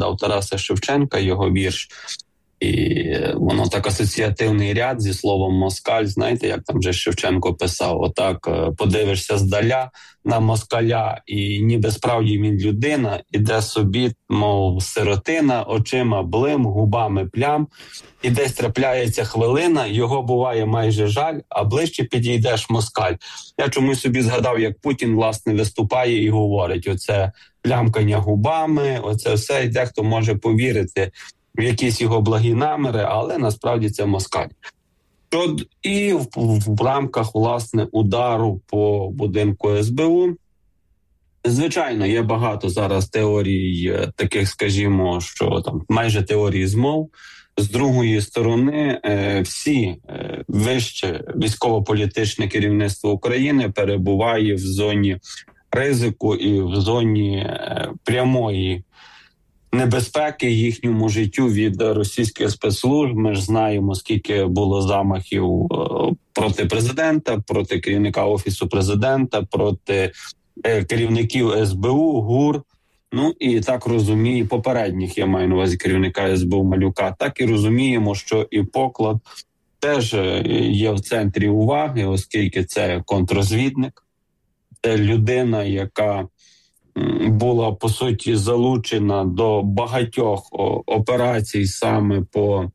згадав Тараса Шевченка, його вірш. І воно так асоціативний ряд зі словом «москаль». Знаєте, як там же Шевченко писав? Отак подивишся здаля на москаля, і ніби справді він людина, іде собі, мов сиротина, очима блим, губами плям. І десь трапляється хвилина, його буває майже жаль, а ближче підійдеш москаль. Я чомусь собі згадав, як Путін, власне, виступає і говорить. Оце плямкання губами, оце все. І дехто може повірити в якісь його благі наміри, але насправді це москаль. І в рамках, власне, удару по будинку СБУ, звичайно, є багато зараз теорій таких, скажімо, що там майже теорії змов. З другої сторони, всі вище військово-політичне керівництво України перебуває в зоні ризику і в зоні прямої небезпеки їхньому життю від російських спецслужб. Ми ж знаємо, скільки було замахів проти президента, проти керівника Офісу президента, проти керівників СБУ, ГУР. Ну і так розумію, попередніх, я маю на увазі керівника СБУ Малюка, так і розуміємо, що і Поклад теж є в центрі уваги, оскільки це контррозвідник, це людина, яка була, по суті, залучена до багатьох операцій саме по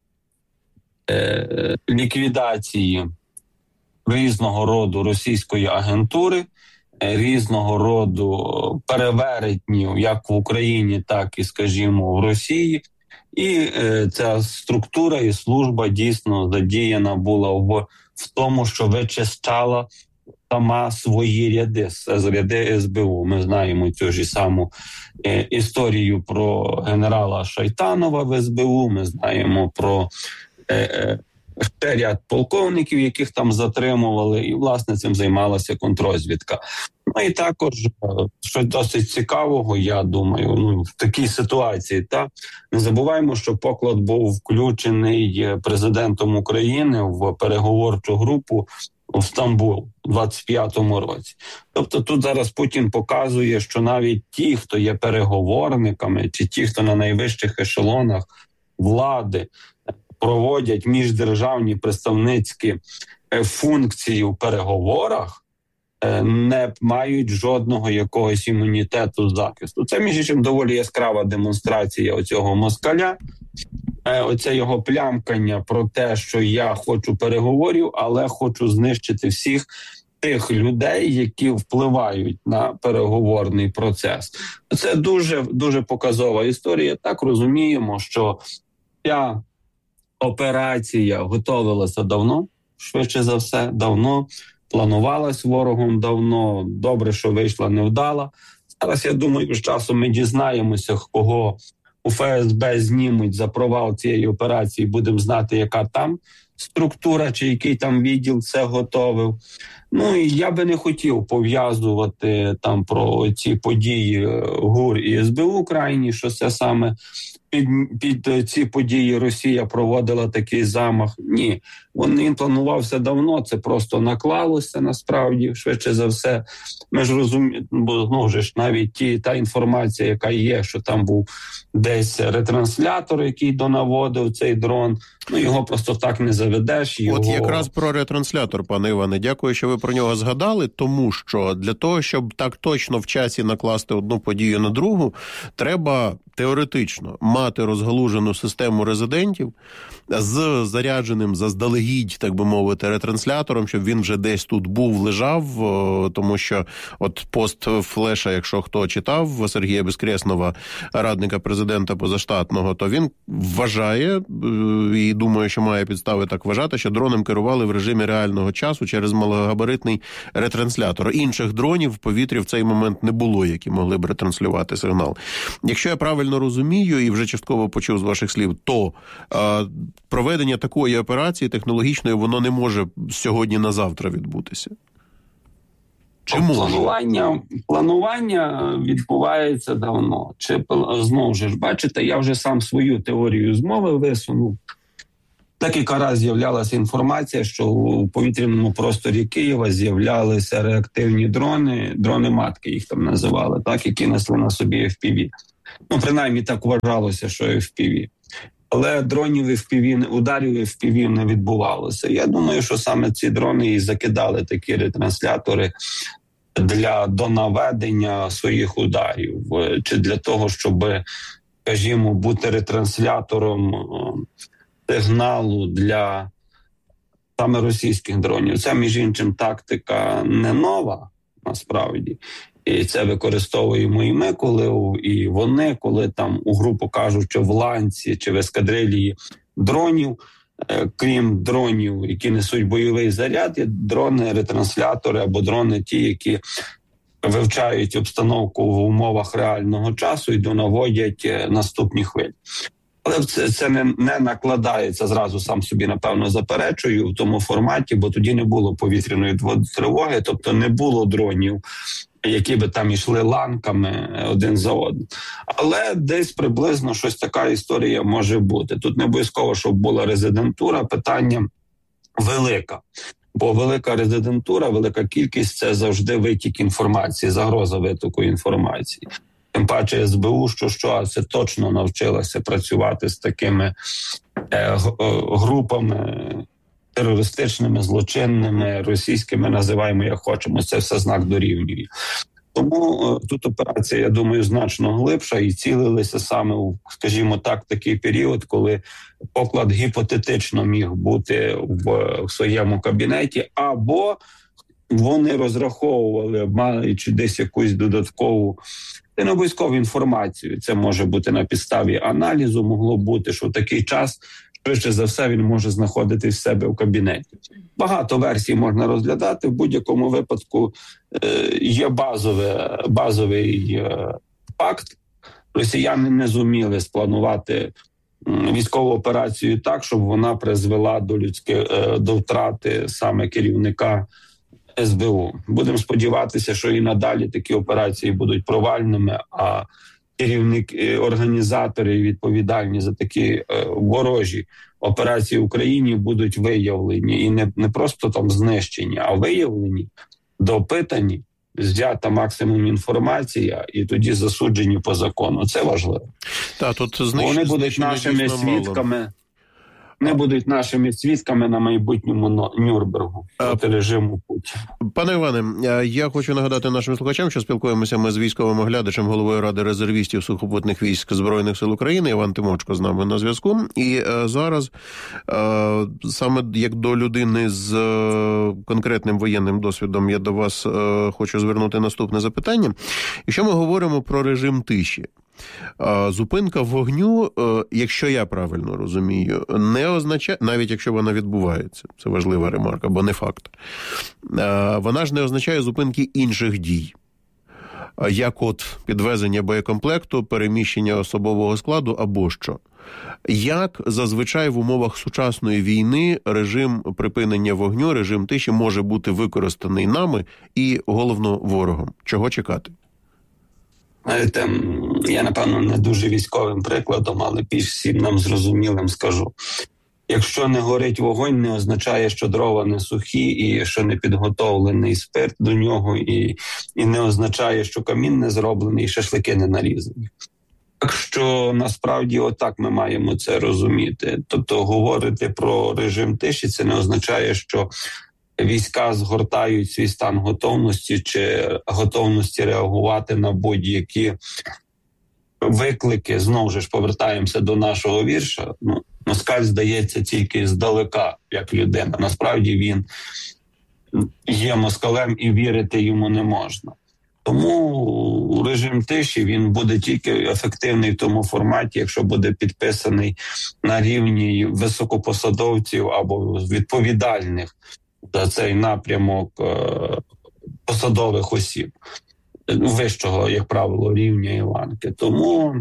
ліквідації різного роду російської агентури, різного роду перевертнів, як в Україні, так і, скажімо, в Росії. І ця структура і служба дійсно задіяна була в тому, що вичищала сама свої ряди СБУ. Ми знаємо цю ж саму історію про генерала Шайтанова в СБУ, ми знаємо про ще ряд полковників, яких там затримували, і, власне, цим займалася контррозвідка. Ну і також, що досить цікавого, я думаю, в такій ситуації, не забуваємо, що Поклад був включений президентом України в переговорчу групу в Стамбул у 25-му році. Тобто тут зараз Путін показує, що навіть ті, хто є переговорниками, чи ті, хто на найвищих ешелонах влади проводять міждержавні представницькі функції у переговорах, не мають жодного якогось імунітету захисту. Це, між іншим, доволі яскрава демонстрація оцього москаля, оце його плямкання про те, що я хочу переговорів, але хочу знищити всіх тих людей, які впливають на переговорний процес. Це дуже, дуже показова історія. Так розуміємо, що ця операція готовилася давно, швидше за все, давно, планувалась ворогом давно, добре, що вийшла невдала. Зараз, я думаю, з часом ми дізнаємося, кого у ФСБ знімуть за провал цієї операції, будемо знати, яка там структура, чи який там відділ це готовив. Ну і я би не хотів пов'язувати там про ці події ГУР і СБУ крайні, що це саме під ці події Росія проводила такий замах. Ні, він планувався давно, це просто наклалося насправді, швидше за все. Ми ж розуміємо, бо знову ж навіть та інформація, яка є, що там був десь ретранслятор, який донаводив цей дрон, його просто так не заведеш. От якраз про ретранслятор, пане Іване, дякую, що ви про нього згадали, тому що для того, щоб так точно в часі накласти одну подію на другу, треба теоретично мати розгалужену систему резидентів з зарядженим заздалегідь, так би мовити, ретранслятором, щоб він вже десь тут був, лежав, тому що от пост Флеша, якщо хто читав, Сергія Безкреснова, радника президента позаштатного, то він вважає, і думаю, що має підстави так вважати, що дроном керували в режимі реального часу через малогабаритний ретранслятор. Інших дронів в повітрі в цей момент не було, які могли б ретранслювати сигнал. Якщо я правильно розумію, і вже частково почув з ваших слів, то проведення такої операції технологічної, воно не може сьогодні на завтра відбутися. Чому? Планування відбувається давно. Чи знову ж бачите, я вже сам свою теорію змови висунув. Декілька разів з'являлася інформація, що у повітряному просторі Києва з'являлися реактивні дрони-матки, їх там називали, так, які несли на собі FPV. Ну, принаймні так вважалося, що FPV. Але дронів FPV, ударів FPV не відбувалося. Я думаю, що саме ці дрони і закидали такі ретранслятори для донаведення своїх ударів, чи для того, щоб, скажімо, бути ретранслятором сигналу для саме російських дронів. Це, між іншим, тактика не нова, насправді. І це використовуємо і ми, і вони, коли там у групу кажуть, що в ланці чи в ескадрилії дронів, крім дронів, які несуть бойовий заряд, є дрони-ретранслятори або дрони ті, які вивчають обстановку в умовах реального часу і донаводять наступні хвилі. Але це не накладається, зразу сам собі, напевно, заперечую в тому форматі, бо тоді не було повітряної тривоги, тобто не було дронів, які би там йшли ланками один за одним. Але десь приблизно щось така історія може бути. Тут не обов'язково, щоб була резидентура, питання велика. Бо велика резидентура, велика кількість – це завжди витік інформації, загроза витоку інформації. Тим паче СБУ, що це точно навчилася працювати з такими групами терористичними, злочинними, російськими, називаємо як хочемо, це все знак дорівнює. Тому тут операція, я думаю, значно глибша і цілилися саме у, скажімо так, такий період, коли поклад гіпотетично міг бути в своєму кабінеті, або вони розраховували, маючи десь якусь додаткову, не обов'язкову інформацію. Це може бути на підставі аналізу, могло бути, що в такий час швидше за все він може знаходитись в себе в кабінеті. Багато версій можна розглядати. В будь-якому випадку є базовий факт. Росіяни не зуміли спланувати військову операцію так, щоб вона призвела до втрати саме керівника СБУ. Будемо сподіватися, що і надалі такі операції будуть провальними, а організатори відповідальні за такі ворожі операції в Україні будуть виявлені і не просто там знищені, а виявлені, допитані, взята максимум інформація і тоді засуджені по закону. Це важливо. Вони будуть нашими свідками. Не будуть нашими свідками на майбутньому Нюрнбергу проти режиму Путіна. Пане Іване, я хочу нагадати нашим слухачам, що спілкуємося ми з військовим оглядачем, головою Ради резервістів сухопутних військ Збройних сил України. Іван Тимочко з нами на зв'язку. І зараз, саме як до людини з конкретним воєнним досвідом, я до вас хочу звернути наступне запитання. Якщо ми говоримо про режим тиші, зупинка вогню, якщо я правильно розумію, не означає, навіть якщо вона відбувається, це важлива ремарка, бо не факт, вона ж не означає зупинки інших дій, як от підвезення боєкомплекту, переміщення особового складу або що. Як зазвичай в умовах сучасної війни режим припинення вогню, режим тиші може бути використаний нами і, головно, ворогом? Чого чекати? Знаєте, я, напевно, не дуже військовим прикладом, але більш всім нам зрозумілим скажу. Якщо не горить вогонь, не означає, що дрова не сухі і що не підготовлений спирт до нього, і не означає, що камін не зроблений і шашлики не нарізані. Так що, насправді, отак ми маємо це розуміти. Тобто, говорити про режим тиші, це не означає, що війська згортають свій стан готовності чи готовності реагувати на будь-які виклики. Знову ж повертаємося до нашого вірша. Москаль здається тільки здалека, як людина. Насправді він є москалем і вірити йому не можна. Тому режим тиші, він буде тільки ефективний в тому форматі, якщо буде підписаний на рівні високопосадовців або відповідальних за цей напрямок посадових осіб вищого, як правило, рівня і ланки. Тому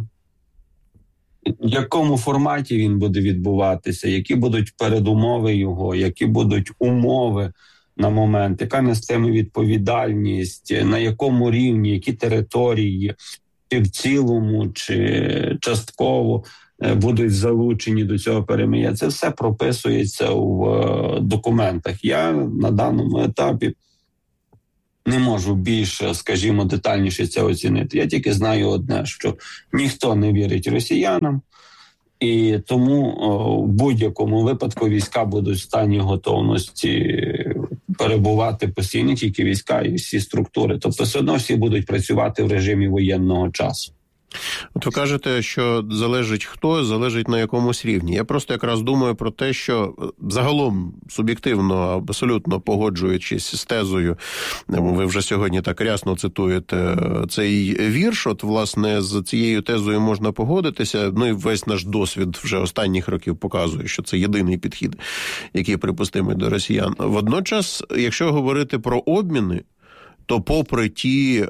в якому форматі він буде відбуватися, які будуть передумови його, які будуть умови на момент, яка нестиме відповідальність, на якому рівні, які території, чи в цілому, чи частково будуть залучені до цього перемир'я. Це все прописується в документах. Я на даному етапі не можу більше, скажімо, детальніше це оцінити. Я тільки знаю одне, що ніхто не вірить росіянам, і тому в будь-якому випадку війська будуть в стані готовності перебувати постійно, не тільки війська і всі структури. Тобто все одно всі будуть працювати в режимі воєнного часу. От ви кажете, що залежить хто, залежить на якомусь рівні. Я просто якраз думаю про те, що загалом суб'єктивно, абсолютно погоджуючись з тезою, ви вже сьогодні так рясно цитуєте цей вірш, от, власне, з цією тезою можна погодитися, ну і весь наш досвід вже останніх років показує, що це єдиний підхід, який припустимий до росіян. Водночас, якщо говорити про обміни, то попри ті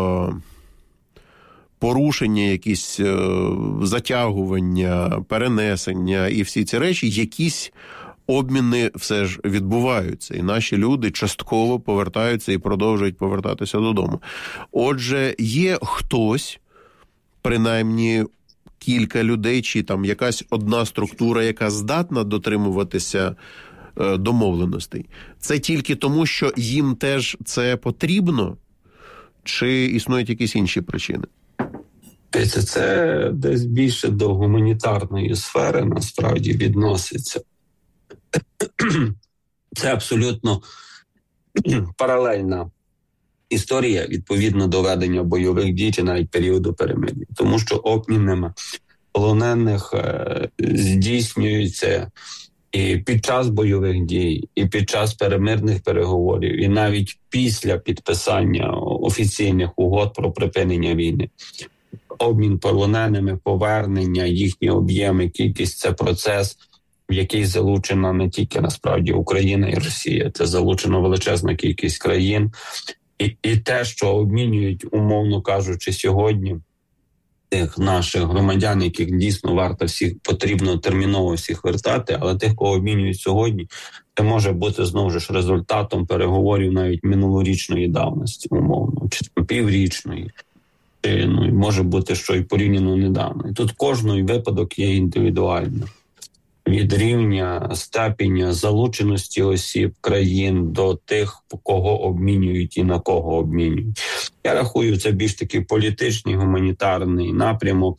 порушення, якісь затягування, перенесення і всі ці речі, якісь обміни все ж відбуваються. І наші люди частково повертаються і продовжують повертатися додому. Отже, є хтось, принаймні кілька людей, чи там якась одна структура, яка здатна дотримуватися домовленостей. Це тільки тому, що їм теж це потрібно, чи існують якісь інші причини? Це десь більше до гуманітарної сфери насправді відноситься. Це абсолютно паралельна історія відповідно до ведення бойових дій чи навіть періоду перемир'я. Тому що обмінами полонених здійснюються і під час бойових дій, і під час перемирних переговорів, і навіть після підписання офіційних угод про припинення війни. Обмін полоненими, повернення, їхні об'єми, кількість – це процес, в який залучена не тільки, насправді, Україна і Росія. Це залучена величезна кількість країн. І те, що обмінюють, умовно кажучи, сьогодні тих наших громадян, яких дійсно варто всіх, потрібно терміново всіх вертати, але тих, кого обмінюють сьогодні, це може бути, знову ж, результатом переговорів навіть минулорічної давності, умовно, чи піврічної. Ну, може бути, що і порівняно недавно. І тут кожний випадок є індивідуальним. Від рівня степеня залученості осіб, країн до тих, кого обмінюють і на кого обмінюють. Я рахую, це більш такий політичний, гуманітарний напрямок,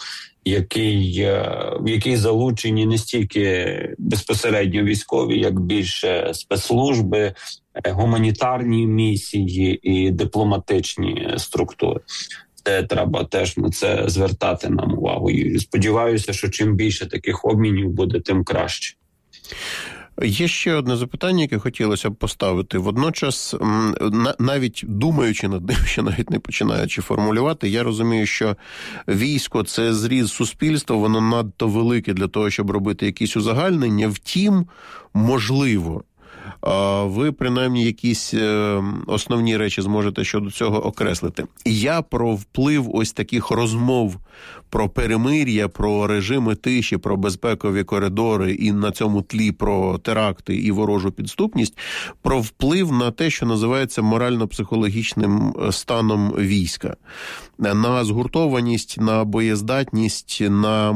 в який залучені не стільки безпосередньо військові, як більше спецслужби, гуманітарні місії і дипломатичні структури. Треба теж на це звертати нам увагу. І сподіваюся, що чим більше таких обмінів буде, тим краще. Є ще одне запитання, яке хотілося б поставити. Водночас, навіть думаючи над ним, ще навіть не починаючи формулювати, я розумію, що військо – це зріз суспільства, воно надто велике для того, щоб робити якісь узагальнення. Втім, можливо, ви, принаймні, якісь основні речі зможете щодо цього окреслити. Я про вплив ось таких розмов про перемир'я, про режими тиші, про безпекові коридори і на цьому тлі про теракти і ворожу підступність, про вплив на те, що називається морально-психологічним станом війська. На згуртованість, на боєздатність, на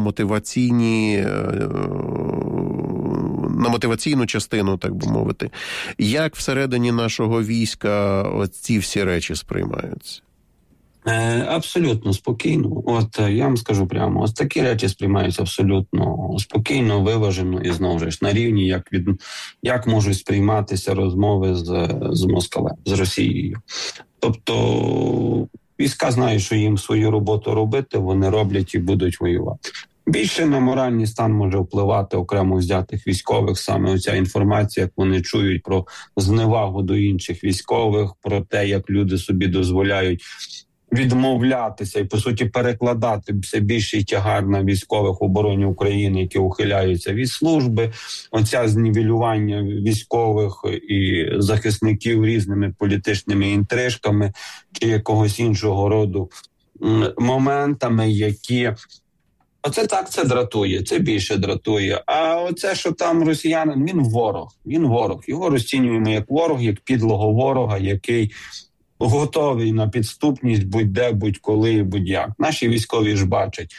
мотиваційну частину, так би мовити. Як всередині нашого війська ці всі речі сприймаються? Абсолютно спокійно. От я вам скажу прямо, ось такі речі сприймаються абсолютно спокійно, виважено і знову ж на рівні, як можуть сприйматися розмови з Москалем, з Росією. Тобто війська знають, що їм свою роботу робити, вони роблять і будуть воювати. Більше на моральний стан може впливати окремо взятих військових, саме оця інформація, як вони чують про зневагу до інших військових, про те, як люди собі дозволяють відмовлятися і, по суті, перекладати все більший тягар на військових в обороні України, які ухиляються від служби. Оця знівелювання військових і захисників різними політичними інтрижками чи якогось іншого роду моментами, які... Оце так, це дратує, це більше дратує. А оце, що там росіянин, він ворог. Його розцінюємо як ворог, як підлого ворога, який готовий на підступність будь-де, будь-коли і будь-як. Наші військові ж бачать,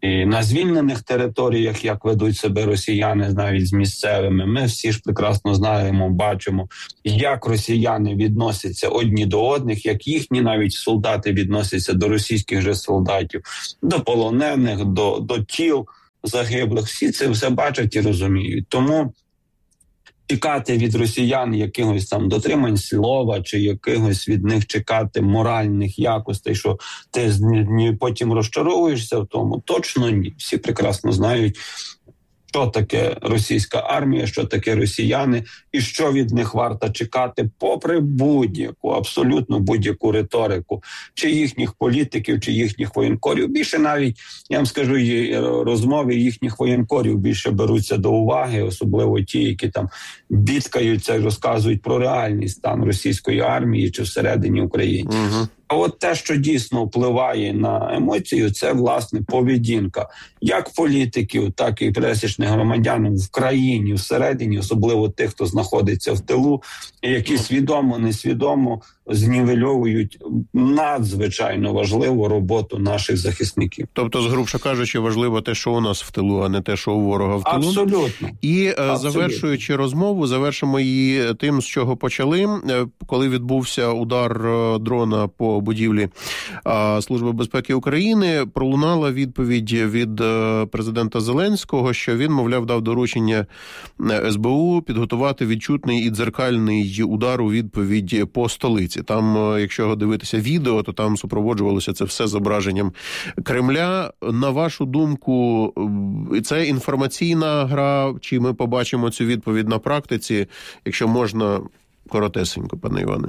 і на звільнених територіях, як ведуть себе росіяни навіть з місцевими. Ми всі ж прекрасно знаємо, бачимо, як росіяни відносяться одні до одних, як їхні навіть солдати відносяться до російських же солдатів, до полонених, до тіл загиблих. Всі це все бачать і розуміють. Тому чекати від росіян якихось там дотримань слова, чи якихось від них чекати моральних якостей, що ти потім розчаровуєшся в тому, точно ні. Всі прекрасно знають, що таке російська армія, що таке росіяни, і що від них варто чекати, попри будь-яку, абсолютно будь-яку риторику, чи їхніх політиків, чи їхніх воєнкорів. Більше навіть, я вам скажу, розмови їхніх воєнкорів більше беруться до уваги, особливо ті, які там бідкаються і розказують про реальний стан російської армії чи всередині України. А от те, що дійсно впливає на емоцію, це, власне, поведінка як політиків, так і пересічних громадян в країні, всередині, особливо тих, хто знаходиться в тилу, які свідомо, несвідомо знівельовують надзвичайно важливу роботу наших захисників. Тобто, згрубше кажучи, важливо те, що у нас в тилу, а не те, що у ворога в тилу. Абсолютно. І завершуючи розмову, завершимо її тим, з чого почали. Коли відбувся удар дрона по будівлі Служби безпеки України, пролунала відповідь від президента Зеленського, що він, мовляв, дав доручення СБУ підготувати відчутний і дзеркальний удар у відповідь по столиці. Там, якщо дивитися відео, то там супроводжувалося це все зображенням Кремля. На вашу думку, це інформаційна гра, чи ми побачимо цю відповідь на практиці? Якщо можна, коротесенько, пане Іване.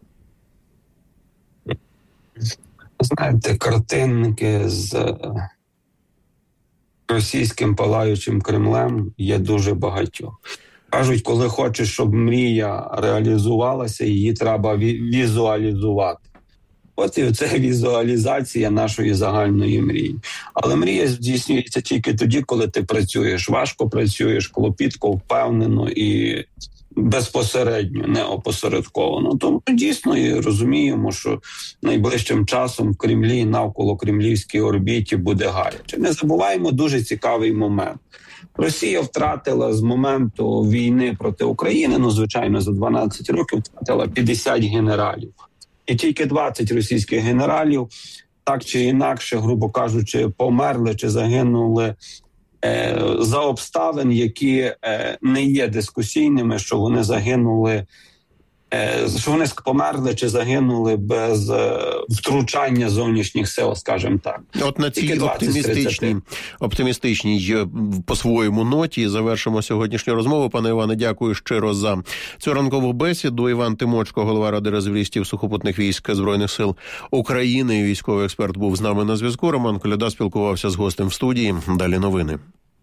Знаєте, картинки з російським палаючим Кремлем є дуже багатьох. Кажуть, коли хочеш, щоб мрія реалізувалася, її треба візуалізувати. От і це візуалізація нашої загальної мрії. Але мрія здійснюється тільки тоді, коли ти працюєш. Важко працюєш, клопітко, впевнено і безпосередньо, не опосередковано. Тому дійсно і розуміємо, що найближчим часом в Кремлі, навколо кремлівській орбіті буде гаряче. Не забуваємо дуже цікавий момент. Росія втратила з моменту війни проти України, звичайно, за 12 років втратила 50 генералів. І тільки 20 російських генералів, так чи інакше, грубо кажучи, померли чи загинули за обставин, які не є дискусійними, що вони загинули, що вони померли чи загинули без втручання зовнішніх сил, скажімо так. От на цій оптимістичній по-своєму ноті завершимо сьогоднішню розмову. Пане Іване, дякую щиро за цю ранкову бесіду. Іван Тимочко, голова Ради резервістів сухопутних військ Збройних сил України, військовий експерт, був з нами на зв'язку. Роман Коляда спілкувався з гостем в студії. Далі новини.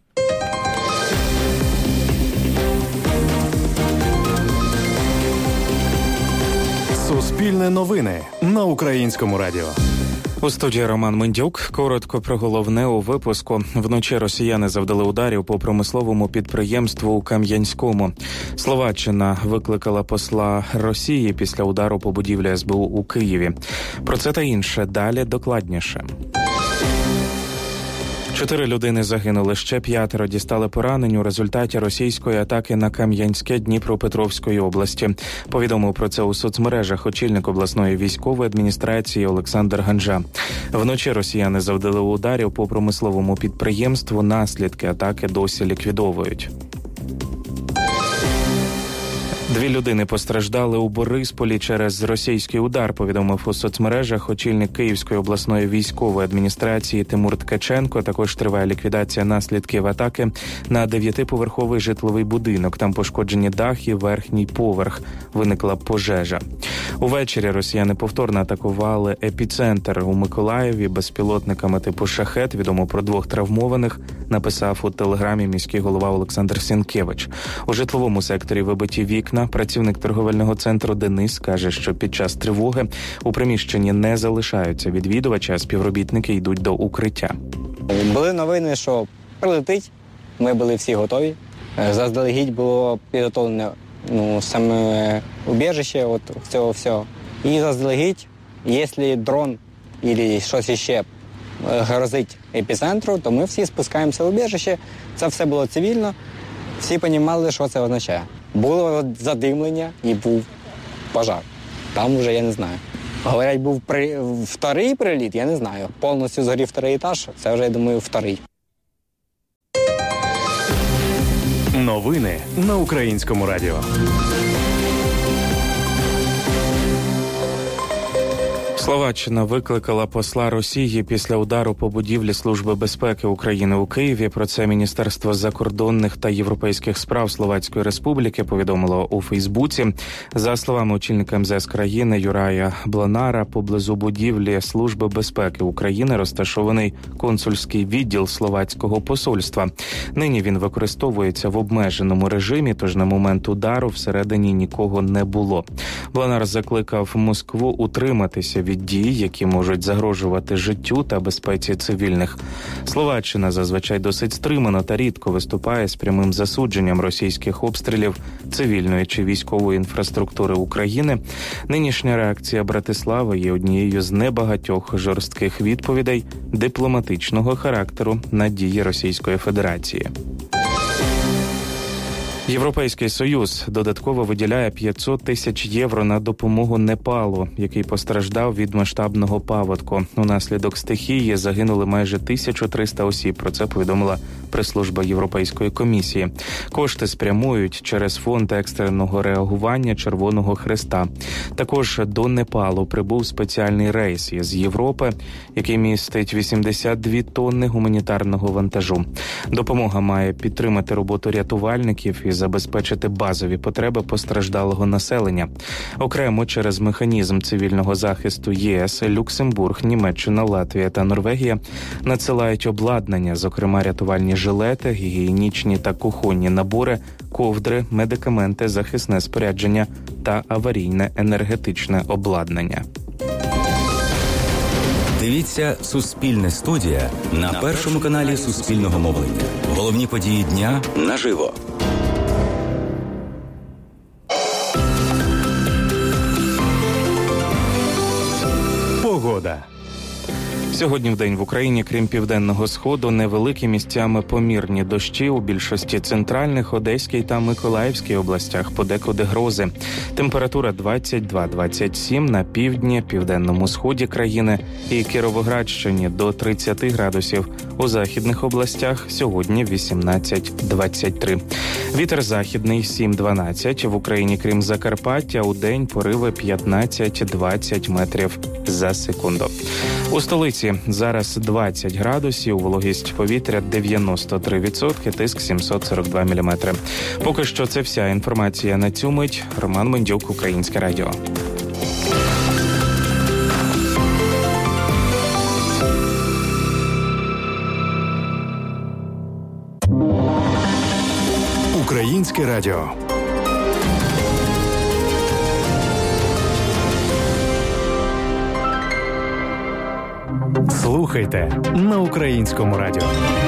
Суспільне новини на Українському радіо. У студії Роман Мендюк. Коротко про головне у випуску. Вночі росіяни завдали ударів по промисловому підприємству у Кам'янському. Словаччина викликала посла Росії після удару по будівлі СБУ у Києві. Про це та інше далі докладніше. 4 людини загинули, ще 5 дістали поранень у результаті російської атаки на Кам'янське Дніпропетровської області. Повідомив про це у соцмережах очільник обласної військової адміністрації Олександр Ганжа. Вночі росіяни завдали ударів по промисловому підприємству, наслідки атаки досі ліквідовують. 2 людини постраждали у Борисполі через російський удар, повідомив у соцмережах очільник Київської обласної військової адміністрації Тимур Ткаченко. Також триває ліквідація наслідків атаки на 9-поверховий житловий будинок. Там пошкоджені дах і верхній поверх. Виникла пожежа. Увечері росіяни повторно атакували епіцентр у Миколаєві безпілотниками типу «Шахет». Відомо про 2 травмованих, написав у телеграмі міський голова Олександр Сінкевич. У житловому секторі вибиті вікна. Працівник торговельного центру Денис каже, що під час тривоги у приміщенні не залишаються відвідувачі, а співробітники йдуть до укриття. Були новини, що прилетить, ми були всі готові. Заздалегідь було підготовлене саме убіжище от цього всього. І заздалегідь, якщо дрон або щось ще грозить епіцентру, то ми всі спускаємося в убіжище. Це все було цивільно. Всі розуміли, що це означає. Було задимлення і був пожар. Там вже я не знаю. Говорять, був вторий приліт, я не знаю. Повністю згорів вторий етаж, це вже, я думаю, вторий. Новини на Українському радіо. Словаччина викликала посла Росії після удару по будівлі Служби безпеки України у Києві. Про це Міністерство закордонних та європейських справ Словацької Республіки повідомило у Фейсбуці. За словами очільника МЗС країни Юрая Бланара, поблизу будівлі Служби безпеки України розташований консульський відділ словацького посольства. Нині він використовується в обмеженому режимі, тож на момент удару всередині нікого не було. Бланар закликав Москву утриматися від дій, які можуть загрожувати життю та безпеці цивільних. Словаччина зазвичай досить стримано та рідко виступає з прямим засудженням російських обстрілів цивільної чи військової інфраструктури України. Нинішня реакція Братислави є однією з небагатьох жорстких відповідей дипломатичного характеру на дії Російської Федерації. Європейський Союз додатково виділяє 500 тисяч євро на допомогу Непалу, який постраждав від масштабного паводку. Унаслідок стихії загинули майже 1300 осіб. Про це повідомила прес-служба Європейської комісії. Кошти спрямують через фонд екстреного реагування Червоного Хреста. Також до Непалу прибув спеціальний рейс із Європи, який містить 82 тонни гуманітарного вантажу. Допомога має підтримати роботу рятувальників і забезпечити базові потреби постраждалого населення. Окремо через механізм цивільного захисту ЄС Люксембург, Німеччина, Латвія та Норвегія надсилають обладнання, зокрема рятувальні жилети, гігієнічні та кухонні набори, ковдри, медикаменти, захисне спорядження та аварійне енергетичне обладнання. Дивіться «Суспільне студія» на першому каналі Суспільного мовлення. Головні події дня наживо. Погода. Сьогодні вдень в Україні, крім Південного Сходу, невеликі місцями помірні дощі у більшості центральних, Одеській та Миколаївській областях, подекуди грози. Температура 22-27 на півдні, південному сході країни і Кіровоградщині до 30 градусів. У західних областях сьогодні 18-23. Вітер західний 7-12. В Україні, крім Закарпаття, у день пориви 15-20 метрів за секунду. У столиці зараз 20 градусів, вологість повітря 93%, тиск 742 мм. Поки що це вся інформація на цю мить. Роман Мендюк, Українське радіо. Українське радіо. Слухайте на Українському радіо.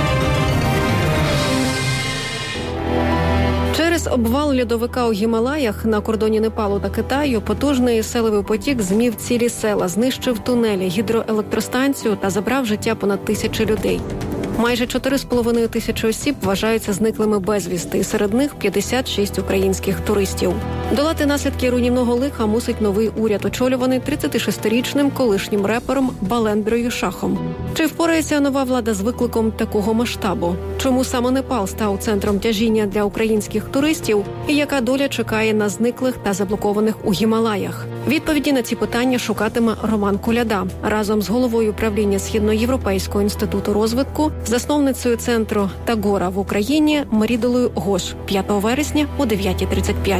Через обвал льодовика у Гімалаях на кордоні Непалу та Китаю потужний селовий потік змів цілі села, знищив тунелі, гідроелектростанцію та забрав життя понад 1000 людей. Майже 4,5 тисячі осіб вважаються зниклими безвісти, і серед них 56 українських туристів. Долати наслідки руйнівного лиха мусить новий уряд, очолюваний 36-річним колишнім репером Балендрою Шахом. Чи впорається нова влада з викликом такого масштабу? Чому саме Непал став центром тяжіння для українських туристів? І яка доля чекає на зниклих та заблокованих у Гімалаях? Відповіді на ці питання шукатиме Роман Коляда разом з головою правління Східноєвропейського інституту розвитку, засновницею центру Тагора в Україні Марідолою Гош 5 вересня о 9:35.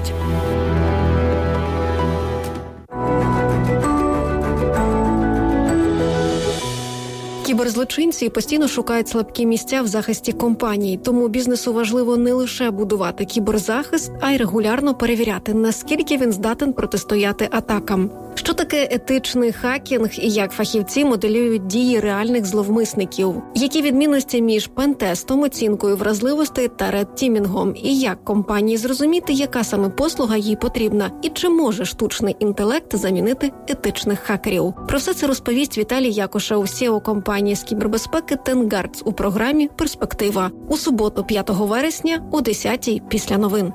Кіберзлочинці постійно шукають слабкі місця в захисті компаній, тому бізнесу важливо не лише будувати кіберзахист, а й регулярно перевіряти, наскільки він здатен протистояти атакам. Що таке етичний хакінг і як фахівці моделюють дії реальних зловмисників? Які відмінності між пентестом, оцінкою вразливостей та редтімінгом? І як компанії зрозуміти, яка саме послуга їй потрібна? І чи може штучний інтелект замінити етичних хакерів? Про все це розповість Віталій Якушев, CEO компанії з кібербезпеки Тенгардс у програмі «Перспектива» у суботу, 5 вересня о 10-й після новин.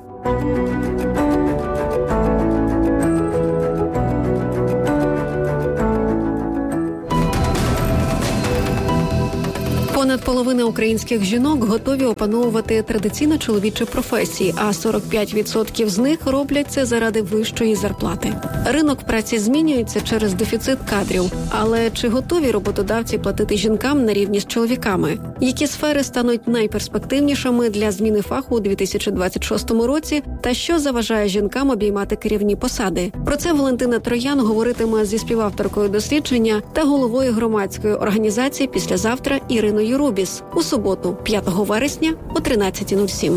Понад половина українських жінок готові опановувати традиційно чоловічі професії, а 45% з них роблять це заради вищої зарплати. Ринок праці змінюється через дефіцит кадрів. Але чи готові роботодавці платити жінкам на рівні з чоловіками? Які сфери стануть найперспективнішими для зміни фаху у 2026 році? Та що заважає жінкам обіймати керівні посади? Про це Валентина Троян говоритиме зі співавторкою дослідження та головою громадської організації «Післязавтра» Іриною Рубіс у суботу, 5 вересня о 13:07.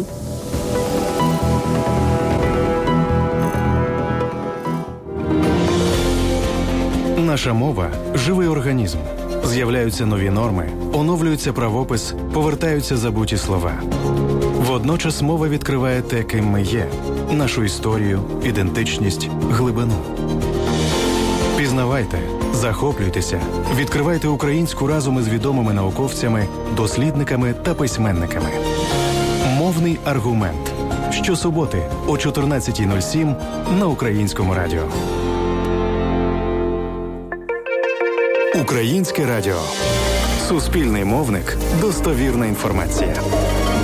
Наша мова – живий організм. З'являються нові норми, оновлюється правопис, повертаються забуті слова. Водночас мова відкриває те, ким ми є – нашу історію, ідентичність, глибину. Пізнавайте, захоплюйтеся, відкривайте українську разом із відомими науковцями, дослідниками та письменниками. Мовний аргумент. Щосуботи о 14:07 на Українському радіо. Українське радіо. Суспільний мовник. Достовірна інформація.